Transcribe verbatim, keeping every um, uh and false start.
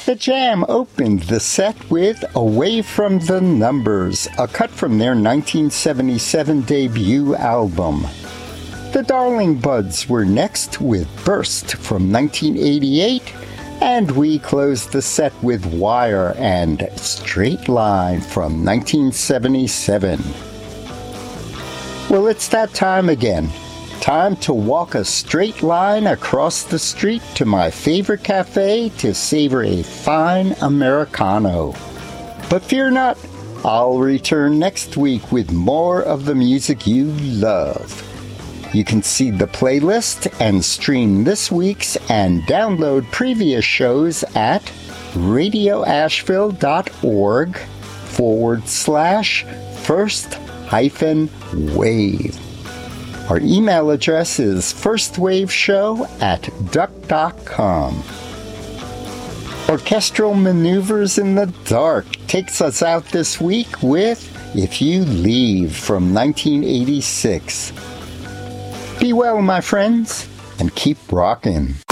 The Jam opened the set with Away from the Numbers, a cut from their nineteen seventy-seven debut album. The Darling Buds were next with Burst from nineteen eighty-eight, and we closed the set with Wire and Straight Line from nineteen seventy-seven. Well, it's that time again. Time to walk a straight line across the street to my favorite cafe to savor a fine Americano. But fear not, I'll return next week with more of the music you love. You can see the playlist and stream this week's and download previous shows at radioasheville.org forward slash first hyphen wave. Our email address is firstwaveshow at duck dot com. Orchestral Maneuvers in the Dark takes us out this week with If You Leave from nineteen eighty-six. Be well, my friends, and keep rockin'.